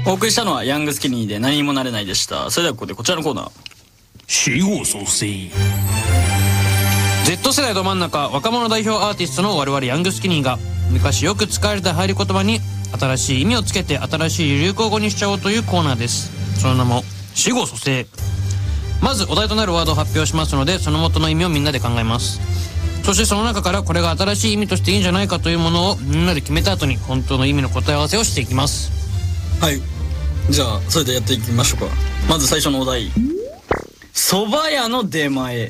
お送りしたのはヤングスキニーで何にもなれないでした。それではここでこちらのコーナー。 死後蘇生。 Z 世代ど真ん中若者代表アーティストの我々ヤングスキニーが昔よく使われた入り言葉に新しい意味をつけて新しい流行語にしちゃおうというコーナーです。その名も死後蘇生。まずお題となるワードを発表しますので、その元の意味をみんなで考えます。そしてその中からこれが新しい意味としていいんじゃないかというものをみんなで決めた後に本当の意味の答え合わせをしていきます。 はい、じゃあそれでやっていきましょうか。まず最初のお題、蕎麦屋の出前。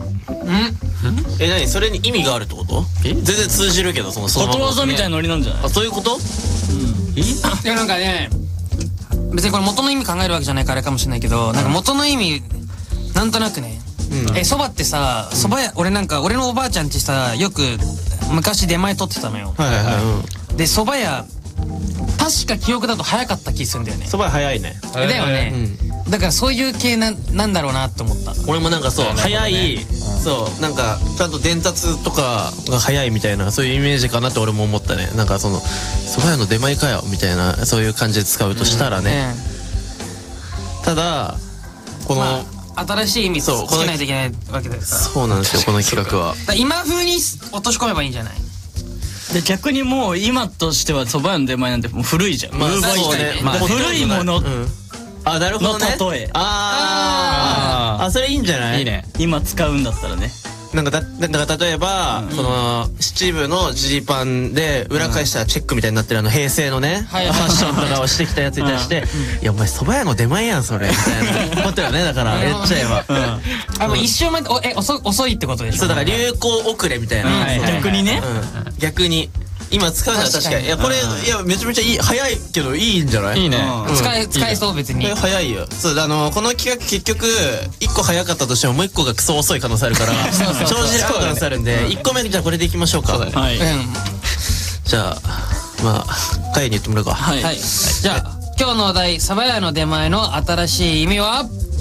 何それに意味があるってこと？全然通じるけど、そのことわざみたいなノリなんじゃない？ あ、そういうこと？ いやなんかね、別にこれ元の意味考えるわけじゃないからあれかもしれないけど、なんか元の意味なんとなくね、蕎麦ってさ、蕎麦屋、俺なんか俺のおばあちゃんちさ、よく昔出前取ってたのよ。で蕎麦屋確か記憶だと早かった気するんだよね。 そば早いね。 だよね。だからそういう系なんだろうなって思った。 俺もなんかそう早い、そうなんかちゃんと伝達とかが早いみたいな、そういうイメージかなって俺も思ったね。なんかその蕎麦屋の出前かよみたいな、そういう感じで使うとしたらね。ただこの新しい意味つけないといけないわけですから。 そうなんですよ、この企画は。 今風に落とし込めばいいんじゃない？ で逆にもう今としては蕎麦屋の出前なんてもう古いじゃん。 まあそうね、 古いものあ、なるほどね。 の例え。 あ、それいいんじゃない？ いいね。今使うんだったらね。 なんか例えばその七分のジーパンで裏返したチェックみたいになってる平成のねファッションとかをしてきたやつに対して「いやお前蕎麦屋の出前やんそれ」みたいなことよね。だから言っちゃえばもう一生前遅いってことでしょ。 そうだから流行遅れみたいな。 逆にね。 逆に今使うのは確かに。いやこれいやめちゃめちゃいい、早いけどいいんじゃない？ いいね。使えそう別に。 早いよ。そうこの企画結局1個早かったとしてももう1個がクソ遅い可能性あるから生じる可能性あるんで、1個目じゃあこれでいきましょうか。 はい。 じゃあまあカイに言ってもらうか。 はい。じゃあ今日のお題、蕎麦屋の出前の新しい意味は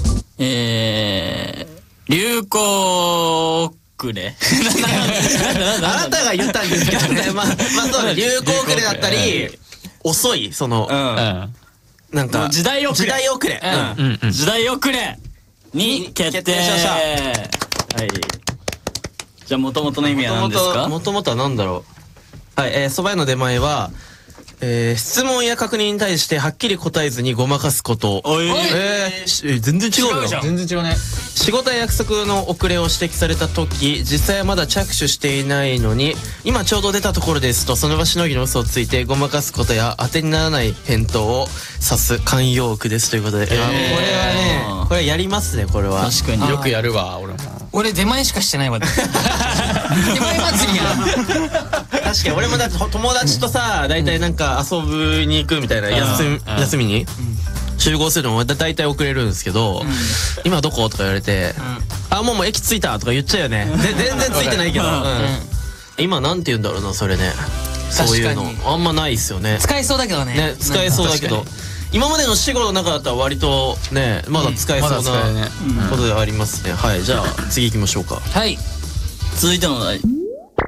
流行遅れ。 あなたが言ったんですけどね。まあそうだ、流行遅れだったり遅い、そのなんか時代遅れ。 時代遅れに決定しました。はい。じゃあ元々の意味は何ですか？ 元々は何だろう。はい、蕎麦屋の出前は質問や確認に対してはっきり答えずにごまかすこと。全然違うよ。 全然違うね。 仕事や約束の遅れを指摘された時、実際はまだ着手していないのに今ちょうど出たところですとその場しのぎの嘘をついてごまかすことや当てにならない返答を指す慣用句ですということで、これはね、これやりますね。これは確かによくやるわ。 俺出前しかしてないわ。出前祭りや。 確かに俺もだって友達とさ、大体なんか遊びに行くみたいな、休みに集合するのも大体遅れるんですけど、今どこ？とか言われて、あ、もう駅着いたとか言っちゃうよね。全然着いてないけど、今なんて言うんだろうな、それね。そういうのあんまないっすよね。 使えそうだけどね。 使えそうだけど、今までの死後の中だったら割とね、まだ使えそうなことではありますね。はい、じゃあ次行きましょうか。 はい。 続いてのお題、